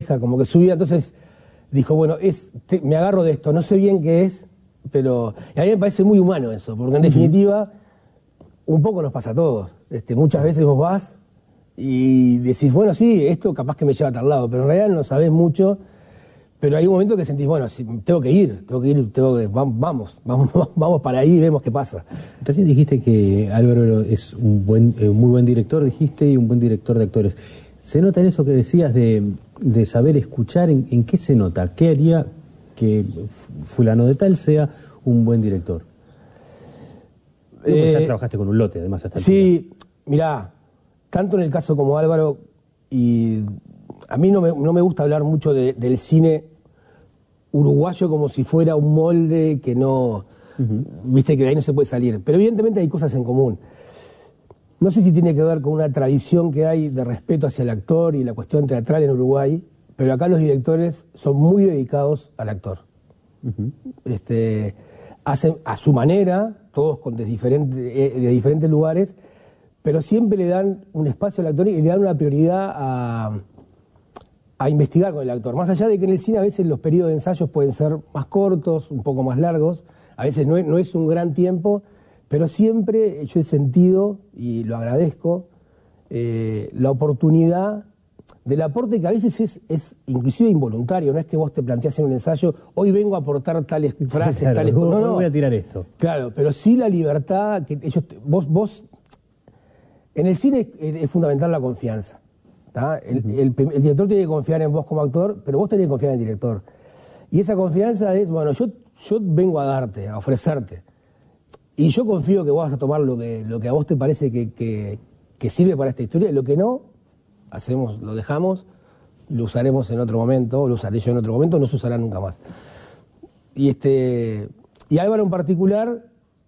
hija, como que subía, entonces dijo, bueno, me agarro de esto, no sé bien qué es, pero a mí me parece muy humano eso, porque en definitiva, un poco nos pasa a todos. Muchas veces vos vas y decís, bueno, sí, esto capaz que me lleva a tal lado, pero en realidad no sabés mucho, pero hay un momento que sentís, bueno, sí, tengo que ir, vamos para ahí y vemos qué pasa. Recién dijiste que Álvaro es un muy buen director, dijiste, y un buen director de actores. ¿Se nota en eso que decías de saber escuchar? ¿En qué se nota? ¿Qué haría que fulano de tal sea un buen director? Ya trabajaste con un lote, además, hasta el sí, mirá, tanto en el caso como Álvaro, y a mí no me gusta hablar mucho del cine uruguayo como si fuera un molde que no, viste, que de ahí no se puede salir. Pero evidentemente hay cosas en común. No sé si tiene que ver con una tradición que hay de respeto hacia el actor y la cuestión teatral en Uruguay, pero acá los directores son muy dedicados al actor. Hacen a su manera, todos de diferentes lugares, pero siempre le dan un espacio al actor y le dan una prioridad a investigar con el actor. Más allá de que en el cine a veces los periodos de ensayos pueden ser más cortos, un poco más largos, a veces no es un gran tiempo, pero siempre yo he sentido, y lo agradezco, la oportunidad del aporte que a veces es inclusive involuntario. No es que vos te planteás en un ensayo, hoy vengo a aportar tales frases, claro, tales cosas. No voy a tirar esto. Claro, pero sí la libertad que ellos... Vos en el cine es fundamental la confianza. El director tiene que confiar en vos como actor, pero vos tenés que confiar en el director. Y esa confianza es, bueno, yo vengo a darte, a ofrecerte. Y yo confío que vos vas a tomar lo que a vos te parece que sirve para esta historia, y lo que no, lo dejamos, lo usaremos en otro momento, lo usaré yo en otro momento, no se usará nunca más. Y Álvaro en particular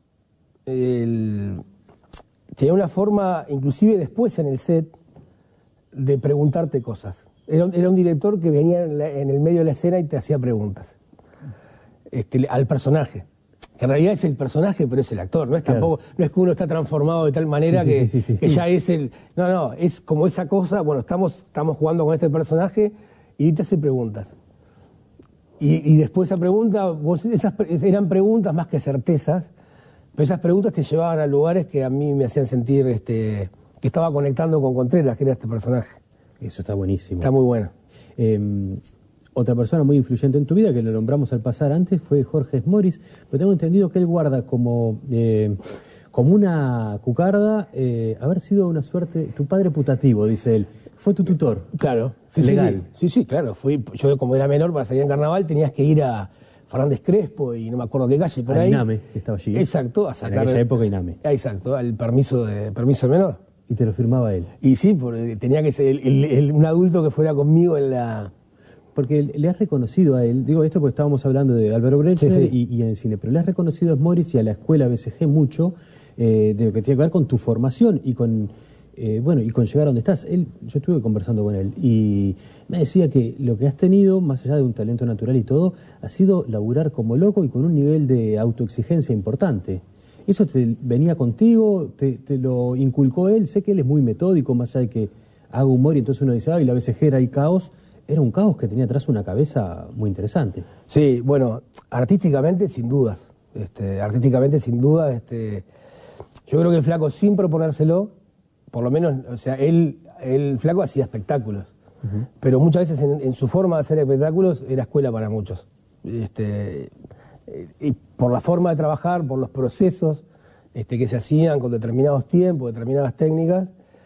tenía una forma, inclusive después en el set, de preguntarte cosas. Era un director que venía en el medio de la escena y te hacía preguntas. Al personaje. Que en realidad es el personaje, pero es el actor. No es tampoco, no es que uno está transformado de tal manera que ya es el... No, es como esa cosa, bueno, estamos jugando con este personaje y te hace preguntas. Y después esa pregunta, esas eran preguntas más que certezas, pero esas preguntas te llevaban a lugares que a mí me hacían sentir que estaba conectando con Contreras, que era este personaje. Eso está buenísimo. Está muy bueno. Otra persona muy influyente en tu vida, que lo nombramos al pasar antes, fue Jorge Smoris, pero tengo entendido que él guarda como una cucarda haber sido una suerte, tu padre putativo, dice él. Fue tu tutor. Claro. Legal. Sí, claro. Yo como era menor, para salir en carnaval, tenías que ir a Fernández Crespo y no me acuerdo qué calle, por ahí. INAME, que estaba allí. Exacto, a sacar... En aquella época INAME. Exacto, al permiso menor. Y te lo firmaba él. Y sí, porque tenía que ser un adulto que fuera conmigo en la... Porque le has reconocido a él, digo esto porque estábamos hablando de Álvaro Brechner y en el cine, pero le has reconocido a Smoris y a la escuela BCG mucho de lo que tiene que ver con tu formación y con llegar a donde estás. Yo estuve conversando con él y me decía que lo que has tenido, más allá de un talento natural y todo, ha sido laburar como loco y con un nivel de autoexigencia importante. ¿Eso te venía contigo? ¿Te lo inculcó él? Sé que él es muy metódico, más allá de que haga humor y entonces uno dice, y la BCG era el caos. Era un caos que tenía atrás una cabeza muy interesante. Sí, bueno, artísticamente sin dudas. Yo creo que el Flaco, sin proponérselo, por lo menos, o sea, el Flaco hacía espectáculos, pero muchas veces en su forma de hacer espectáculos era escuela para muchos. Y por la forma de trabajar, por los procesos que se hacían con determinados tiempos, determinadas técnicas,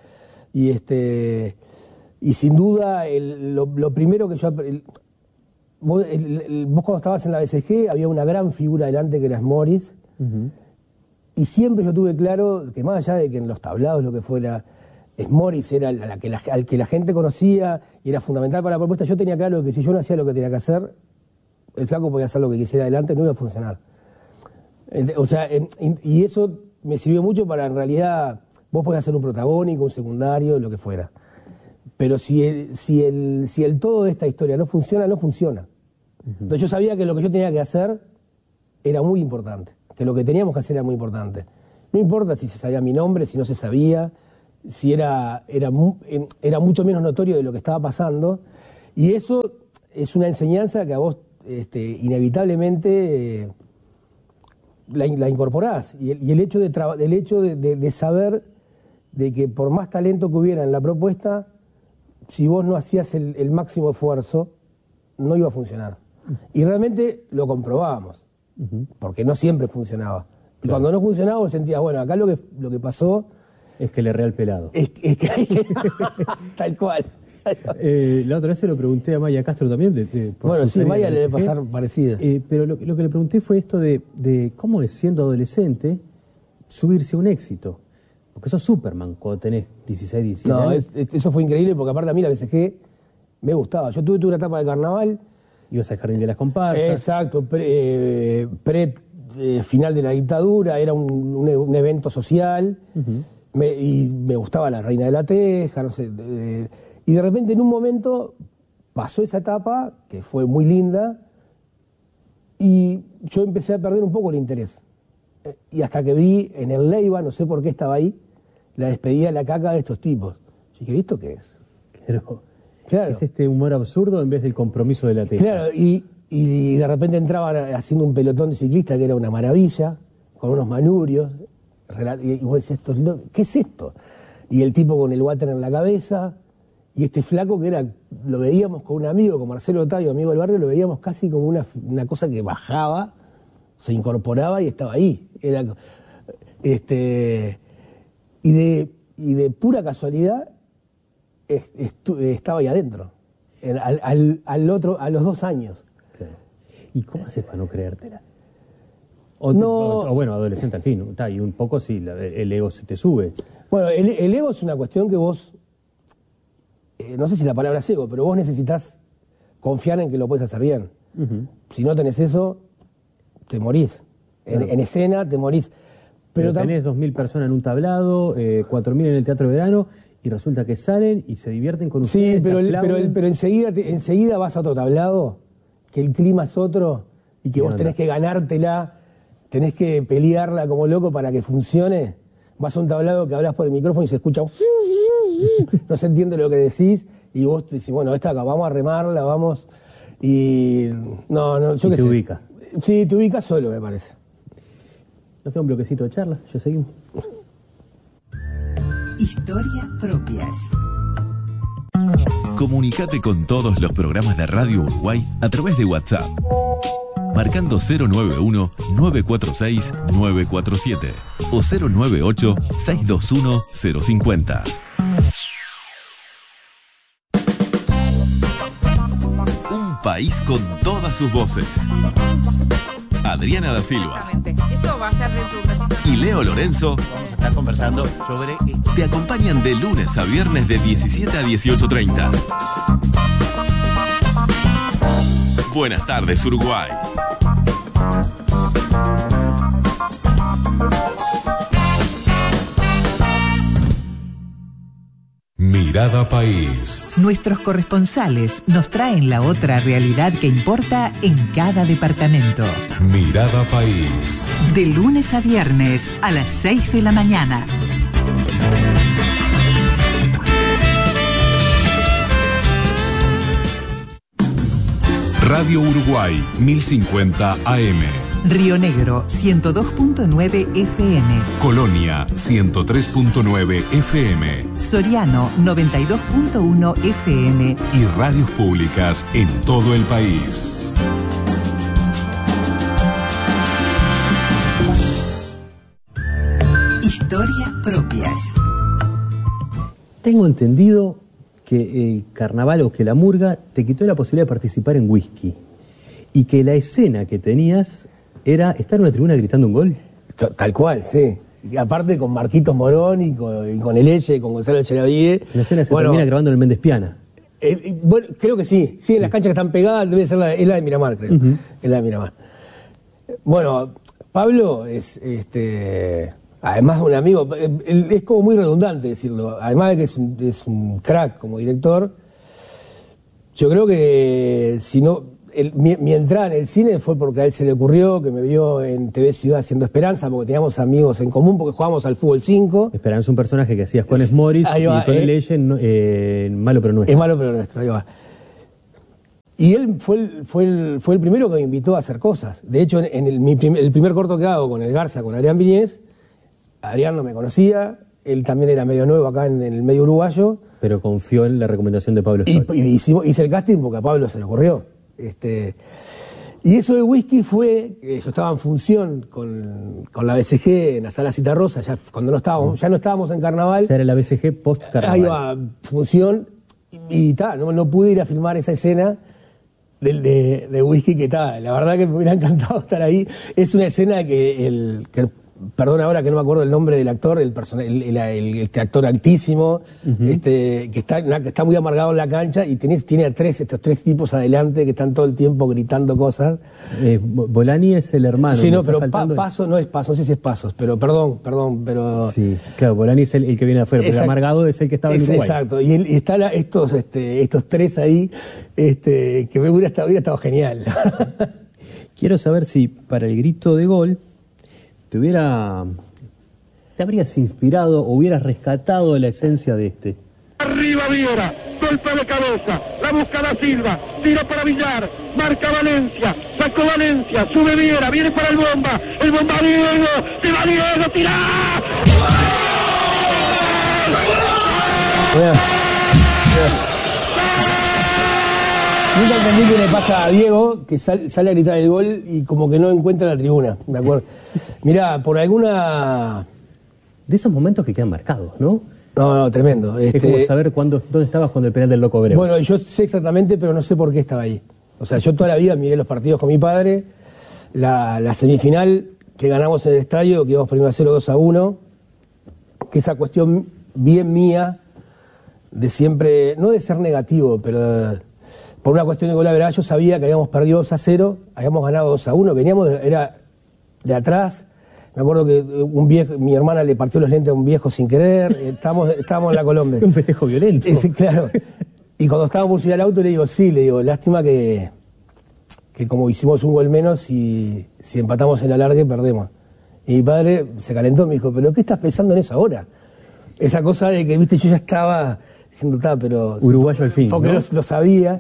y sin duda, lo primero que yo... Vos cuando estabas en la BCG había una gran figura delante que era Smoris, y siempre yo tuve claro que más allá de que en los tablados lo que fuera, Smoris era al que la gente conocía y era fundamental para la propuesta. Yo tenía claro que si yo no hacía lo que tenía que hacer, el Flaco podía hacer lo que quisiera adelante, no iba a funcionar. O sea, y eso me sirvió mucho para, en realidad, vos podés hacer un protagónico, un secundario, lo que fuera. Pero si el todo de esta historia no funciona, no funciona. Entonces yo sabía que lo que yo tenía que hacer era muy importante, que lo que teníamos que hacer era muy importante. No importa si se sabía mi nombre, si no se sabía, si era mucho menos notorio de lo que estaba pasando. Y eso es una enseñanza que a vos inevitablemente la incorporás. Y el hecho de saber de que por más talento que hubiera en la propuesta, si vos no hacías el máximo esfuerzo, no iba a funcionar. Y realmente lo comprobábamos, porque no siempre funcionaba. Y cuando no funcionaba, vos sentías, bueno, acá lo que pasó... Es que le erré al pelado. Es que tal cual. La otra vez se lo pregunté a Maya Castro también. Bueno, sí, Maya le debe pasar parecido. Pero lo que le pregunté fue esto de cómo es, siendo adolescente, subirse a un éxito. Porque sos Superman cuando tenés 16, 17 años. No, eso fue increíble porque aparte a mí la BCG me gustaba. Yo tuve una etapa de carnaval. Ibas al Jardín de las Comparsas. Exacto, final de la dictadura, era un evento social. Y me gustaba la Reina de la Teja, no sé... Y de repente en un momento pasó esa etapa, que fue muy linda, y yo empecé a perder un poco el interés. Y hasta que vi en el Leiva, no sé por qué estaba ahí, la despedida de la caca de estos tipos. Yo dije, ¿esto qué es? Claro. Es este humor absurdo en vez del compromiso de la teja. Claro, y de repente entraban haciendo un pelotón de ciclistas que era una maravilla, con unos manurios, y vos decís, ¿qué es esto? Y el tipo con el water en la cabeza... Y este flaco que lo veíamos con un amigo, con Marcelo Otavio, amigo del barrio, lo veíamos casi como una cosa que bajaba, se incorporaba y estaba ahí. Y de pura casualidad estaba ahí adentro, a los 2 años. Claro. ¿Y cómo haces para no creértela? No, bueno, adolescente al fin, y un poco sí, el ego se te sube. Bueno, el ego es una cuestión que vos... no sé si la palabra es ego, pero vos necesitas confiar en que lo puedes hacer bien. Si no tenés eso, te morís. En escena te morís. Pero tenés 2.000 personas en un tablado, 4.000 en el Teatro de Verano, y resulta que salen y se divierten con ustedes. Sí, pero enseguida vas a otro tablado, que el clima es otro, y que vos tenés que ganártela, tenés que pelearla como loco para que funcione. Vas a un tablado que hablas por el micrófono y se escucha... no se entiende lo que decís y vos decís, bueno, esta acá, vamos a remarla, vamos... Y... yo qué sé. Te ubica. Sí, te ubicas solo, me parece. Nos queda un bloquecito de charla, ya seguimos. Historias propias. Comunicate con todos los programas de Radio Uruguay a través de WhatsApp. Marcando 091-946-947 o 098-621-050. Un país con todas sus voces. Adriana da Silva. Eso va a ser dentro de un ratito. Y Leo Lorenzo vamos a estar conversando sobre esto. Te acompañan de lunes a viernes de 17 a 18:30. Buenas tardes, Uruguay. Mirada País. Nuestros corresponsales nos traen la otra realidad que importa en cada departamento. Mirada País. De lunes a viernes a las 6 de la mañana. Radio Uruguay 1050 AM. Río Negro 102.9 FM. Colonia 103.9 FM. Soriano 92.1 FM. Y radios públicas en todo el país. Historias propias. Tengo entendido que el carnaval o que la murga te quitó la posibilidad de participar en whisky y que la escena que tenías era estar en una tribuna gritando un gol. Tal cual, sí. Y aparte con Marquitos Morón y con el Eche, con Gonzalo Cheravide. La escena se termina grabando en el Méndez Piana. Bueno, creo que sí. Sí, en las canchas que están pegadas debe ser es la de Miramar, creo. Es la de Miramar. Bueno, Pablo es además de un amigo, es como muy redundante decirlo, además de que es un crack como director, yo creo que si no, mi entrada en el cine fue porque a él se le ocurrió, que me vio en TV Ciudad haciendo Esperanza, porque teníamos amigos en común, porque jugábamos al fútbol 5. Esperanza, un personaje que hacías con Morris y con Leye, Malo pero Nuestro. Es Malo pero Nuestro, ahí va. Y él fue el primero que me invitó a hacer cosas. De hecho, en el primer corto que hago con el Garza, con Adrián Viñez, Adrián no me conocía, él también era medio nuevo acá en el medio uruguayo. Pero confió en la recomendación de Pablo Stoll. Y hice el casting porque a Pablo se le ocurrió. Y eso de whisky fue, yo estaba en función con la BCG en la Sala Citarrosa, ya cuando ya no estábamos en carnaval. Ya era la BCG post-carnaval. Ahí va, función, y no pude ir a filmar esa escena de whisky que está. La verdad que me hubiera encantado estar ahí. Es una escena que perdón ahora que no me acuerdo el nombre del actor, este actor altísimo, que está muy amargado en la cancha y tiene a estos tres tipos adelante que están todo el tiempo gritando cosas. Bolani es el hermano. Sí, no, pero Paso no es Paso, no sé si es Pasos, pero perdón, pero... Sí, claro, Bolani es el que viene de afuera, pero el amargado es el que estaba en Uruguay. Exacto, y están estos tres ahí, que me hubiera estado genial. Quiero saber si para el grito de gol te habrías inspirado o hubieras rescatado la esencia de este. Arriba Viera, golpe de cabeza, la busca Da Silva, tira para Villar, marca Valencia, sacó Valencia, sube Viera, viene para el bomba Diego, se va Diego, tirá. Nunca entendí qué le pasa a Diego, que sale a gritar el gol y como que no encuentra la tribuna, me acuerdo. Mirá, por alguna... De esos momentos que quedan marcados, ¿no? No, tremendo. Es como saber dónde estabas cuando el penal del Loco Abreu. Bueno, yo sé exactamente, pero no sé por qué estaba ahí. O sea, yo toda la vida miré los partidos con mi padre, la semifinal que ganamos en el estadio, que íbamos primero a 0, 2-1, que esa cuestión bien mía, de siempre, no de ser negativo, pero... Por una cuestión de gol average, yo sabía que habíamos perdido 2-0, habíamos ganado 2-1, era de atrás. Me acuerdo que mi hermana le partió los lentes a un viejo sin querer, estábamos en la Colombia. Un festejo violento. Claro. Y cuando estábamos por ir al auto le digo, lástima que como hicimos un gol menos y si empatamos en la largue perdemos. Y mi padre se calentó, me dijo, ¿pero qué estás pensando en eso ahora? Esa cosa de que, viste, yo ya estaba... pero uruguayo al fin, porque ¿no? lo sabía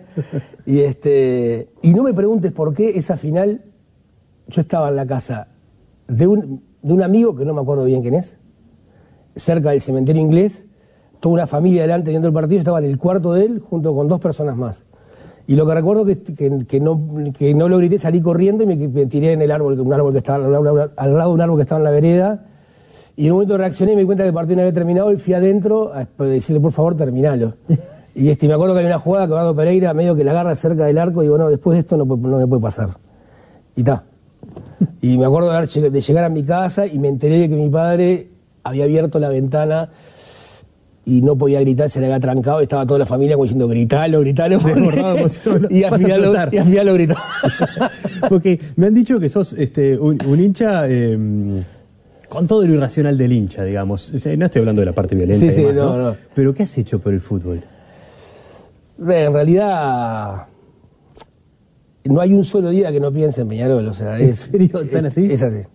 y no me preguntes por qué esa final yo estaba en la casa de un amigo que no me acuerdo bien quién es, cerca del cementerio inglés, toda una familia delante viendo el partido, estaba en el cuarto de él junto con 2 personas más, y lo que recuerdo que no lo grité, salí corriendo y me tiré en un árbol que estaba al lado de un árbol que estaba en la vereda. Y en un momento reaccioné y me di cuenta que el partido no había terminado y fui adentro a decirle, por favor, terminalo. Y me acuerdo que hay una jugada que Eduardo Pereira medio que la agarra cerca del arco y digo, no, después de esto no me puede pasar. Y está. Y me acuerdo de llegar a mi casa y me enteré de que mi padre había abierto la ventana y no podía gritar, se le había trancado y estaba toda la familia como diciendo, gritalo. Y al final lo gritó. Porque me han dicho que sos un hincha... con todo lo irracional del hincha, digamos. No estoy hablando de la parte violenta. Sí, demás, no. Pero ¿qué has hecho por el fútbol? En realidad, no hay un solo día que no piense en Peñarol. O sea, ¿En serio? ¿Tan así? Es así.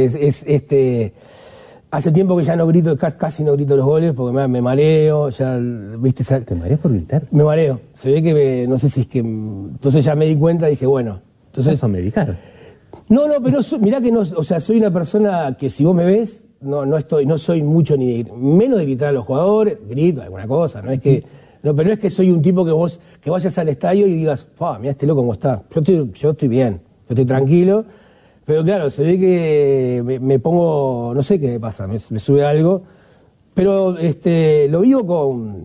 Hace tiempo que ya no grito, casi no grito los goles porque me mareo. ¿Viste? ¿Te mareas por gritar? Me mareo. Se ve que no sé si es que... Entonces ya me di cuenta y dije, bueno. Entonces, ¿estás a medicar? No, pero mirá que no, o sea, soy una persona que si vos me ves, no soy mucho menos de gritar a los jugadores, grito alguna cosa, pero no es que soy un tipo que vayas al estadio y digas, mirá este loco cómo está. Yo estoy bien, yo estoy tranquilo, pero claro, se ve que me pongo, no sé qué me pasa, me sube algo, pero lo vivo con,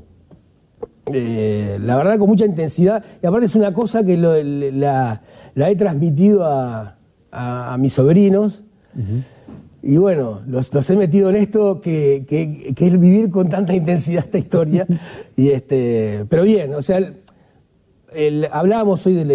la verdad, con mucha intensidad, y aparte es una cosa que la he transmitido a mis sobrinos, y bueno, los he metido en esto que es vivir con tanta intensidad esta historia, pero bien, o sea, hablábamos hoy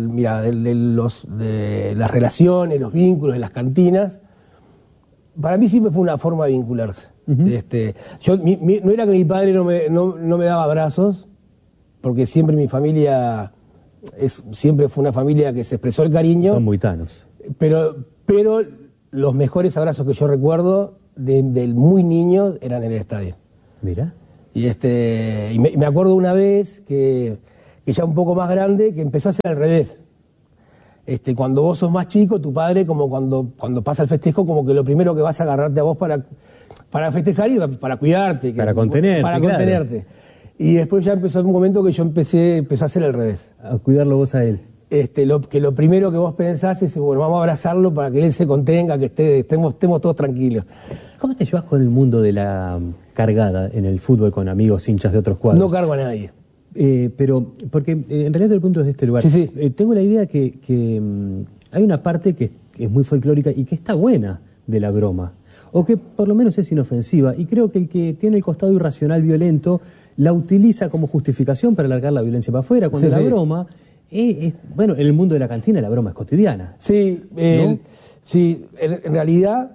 de las relaciones, los vínculos, de las cantinas. Para mí siempre fue una forma de vincularse. No era que mi padre no me daba abrazos, porque siempre mi familia siempre fue una familia que se expresó el cariño. Son muy tanos. Pero los mejores abrazos que yo recuerdo del muy niño eran en el estadio. Mirá. Y me acuerdo una vez que que ya un poco más grande, que empezó a ser al revés. Cuando vos sos más chico, tu padre, como cuando pasa el festejo, como que lo primero que vas a agarrarte a vos para festejar y para cuidarte. Para contenerte. Para claro. contenerte. Y después ya empezó un momento que empezó a hacer al revés. A cuidarlo vos a él. Lo primero que vos pensás es, bueno, vamos a abrazarlo para que él se contenga, que estemos todos tranquilos. ¿Cómo te llevas con el mundo de la cargada en el fútbol con amigos, hinchas de otros cuadros? No cargo a nadie. Pero, porque en realidad el punto es de este lugar. Sí. Tengo la idea que hay una parte que es muy folclórica y que está buena de la broma, o que por lo menos es inofensiva, y creo que el que tiene el costado irracional violento la utiliza como justificación para alargar la violencia para afuera, cuando la broma bueno, en el mundo de la cantina la broma es cotidiana. Sí, ¿no? Sí, en realidad,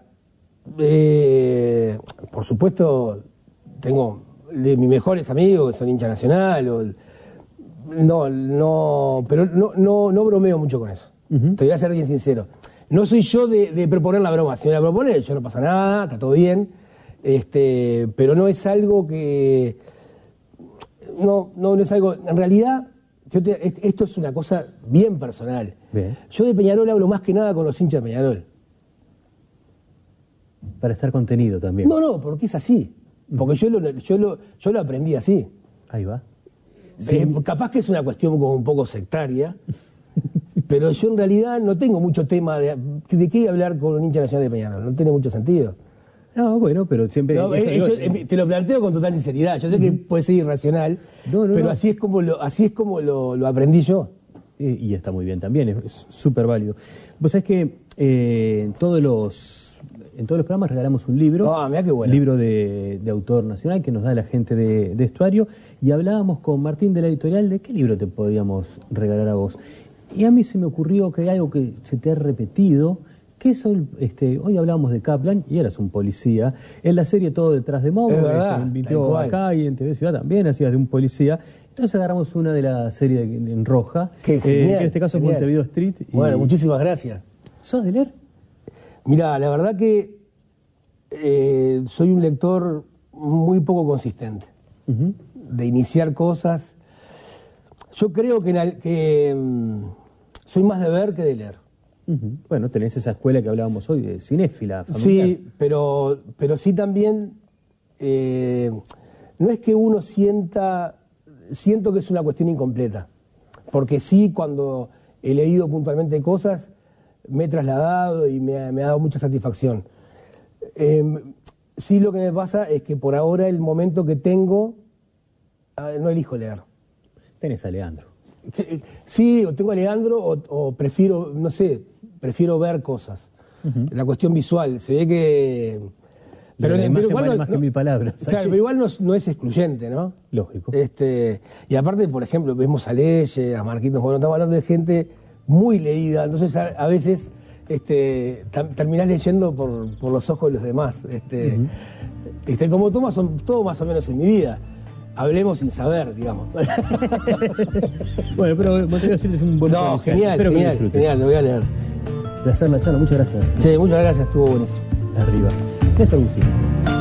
por supuesto, tengo de mis mejores amigos que son hincha nacional, pero no bromeo mucho con eso. Te voy a ser bien sincero. No soy yo de proponer la broma. Si me la propone, yo no pasa nada, está todo bien, pero no es algo que... No es algo... En realidad, esto es una cosa bien personal. Bien. Yo de Peñarol hablo más que nada con los hinchas de Peñarol. Para estar contenido también. No, porque es así. Porque yo lo aprendí así. Ahí va. Sí. Capaz que es una cuestión como un poco sectaria, pero yo en realidad no tengo mucho tema de qué hablar con un hincha nacional de Peñarol. No tiene mucho sentido. No, bueno, pero siempre... Te lo planteo con total sinceridad. Yo sé que puede ser irracional, pero así es como lo aprendí yo. Y está muy bien también, es súper válido. Vos sabés que en todos los programas regalamos un libro. Ah, mirá qué bueno. Libro de autor nacional que nos da la gente de Estuario. Y hablábamos con Martín de la editorial de qué libro te podíamos regalar a vos. Y a mí se me ocurrió que hay algo que se te ha repetido, que es hoy hablábamos de Kaplan y eras un policía. En la serie Todo detrás de Momo, que se invitó acá, y en TV Ciudad también hacías de un policía. Entonces agarramos una de la serie en roja, que en este caso es Montevideo Street. Bueno, muchísimas gracias. ¿Sos de leer? Mirá, la verdad que soy un lector muy poco consistente. De iniciar cosas. Yo creo que soy más de ver que de leer. Bueno, tenés esa escuela que hablábamos hoy de cinéfila familiar. Sí, pero sí también no es que uno siento que es una cuestión incompleta, porque sí, cuando he leído puntualmente cosas me he trasladado y me ha dado mucha satisfacción. Sí, lo que me pasa es que por ahora el momento que tengo no elijo leer. Tenés a Leandro. Sí, o tengo a Leandro o prefiero, no sé, prefiero ver cosas. La cuestión visual, se ve que... Pero igual vale más que 1000 palabras. Claro, pero igual no es excluyente, ¿no? Lógico. Y aparte, por ejemplo, vemos a Leye, a Marquitos, bueno, estamos hablando de gente muy leída, entonces a veces terminás leyendo por los ojos de los demás. Como tú, son todo más o menos en mi vida. Hablemos sin saber, digamos. Bueno, pero Montevideo Street es un buen No, genial, espero genial, que disfrutes. genial, lo voy a leer. Placer la charla, muchas gracias. Che, muchas gracias, estuvo buenísimo. Arriba. Néstor Bucino.